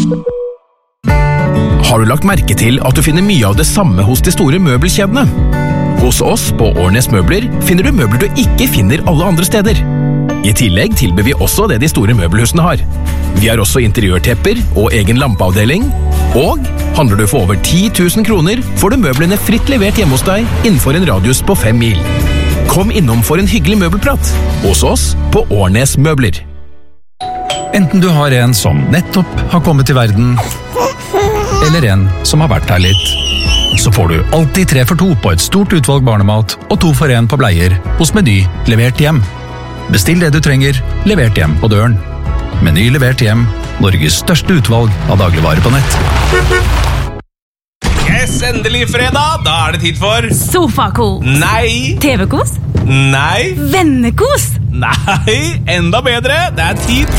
Har du lagt merke til at du finner mye av det samme hos de store møbelkjedene? Hos oss på Årnes Møbler finner du møbler du ikke finner alle andre steder. I tillegg tilbyr vi også det de store møbelhusene har. Vi har også interiørtepper og egen lampeavdeling. Og handler du for over 10 000 kroner, får du møblene fritt levert hjemme hos deg innenfor en radius på 5 mil. Kom innom for en hyggelig møbelprat hos oss på Årnes Møbler. Enten du har en som nettopp har kommet til verden, eller en som har vært her litt, så får du alltid 3 for 2 på et stort utvalg barnemat og 2 for 1 på bleier hos Meny levert hjem. Bestill det du trenger, levert hjem på døren. Meny levert hjem, Norges største utvalg av dagligvarer på nett. Yes, endelig fredag! Da er det tid for Sofakos. Nei. TV-kos. Nei. Vennekos. Nei, enda bedre. Det er tid